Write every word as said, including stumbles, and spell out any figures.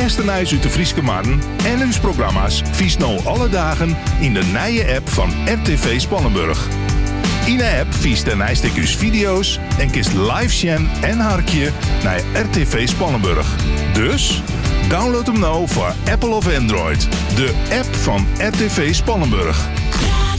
beste nieuws uit de Frieske Marren en uw programma's vies nou alle dagen in de nieuwe app van R T V Spannenburg. In de app vies de nijstekjes video's en kist live scan en harkje naar R T V Spannenburg. Dus download hem nou voor Apple of Android. De app van R T V Spannenburg.